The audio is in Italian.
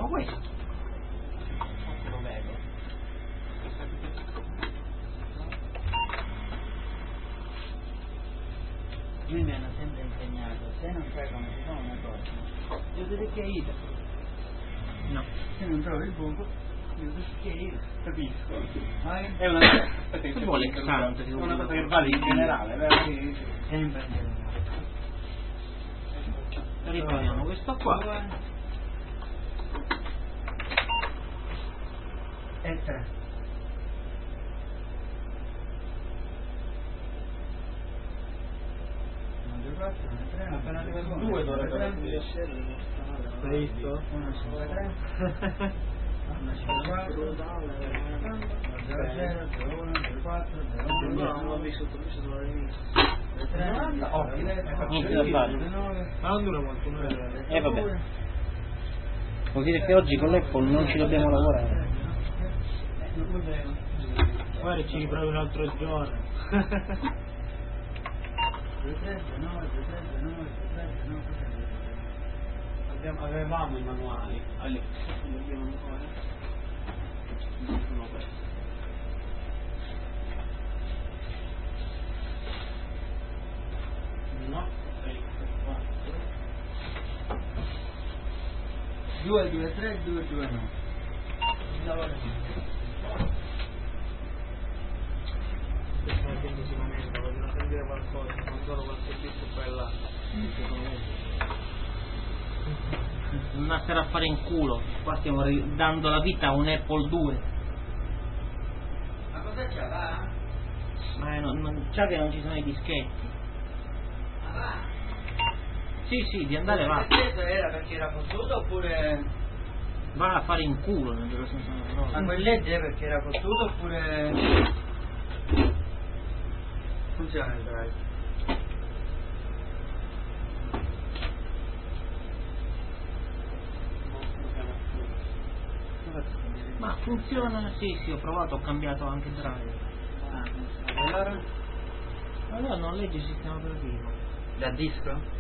questo. Lo vedo. Lui mi hanno sempre insegnato, se non sai come si fa una cosa, io devo che io. No, se non trovi il buco, io devo che io. Capisco. È una che vuole Xant, è una cosa che vale in generale, vero? Sempre in generale. Riproviamo questo qua. E 3. Appena arriva con 2 dovrebbe essere. Hai visto? 1, 5, 3. 1, 5, 4. 0, 0, 1, 4, 0, 1. No, non l'ho vissuto all'inizio. 3, Niente da fare. ma non dura molto, Vabbè. Vuol dire che oggi con l'Apple non ci dobbiamo lavorare. Guarda, ci riprovi un altro giorno. 9. Avevamo i manuali. Allora, abbiamo ancora. Non sono questi. No, 2, 2, 3, 2, 2, 9. Vogliono sentire qualcosa, non solo qualche pizzo bella. Non andare a fare in culo, qua stiamo dando la vita a un Apple 2. Ma cosa c'è va? Ma non c'è che non ci sono i dischetti. Ma va? Sì, di andare va. Era perché era fottuto oppure... Va a fare in culo, nel vero senso della parola. Ma quel LED è perché era fottuto oppure... Funziona il drive? Ma funziona, sì, ho provato, ho cambiato anche il drive. Allora? Allora non legge il sistema operativo. Da disco?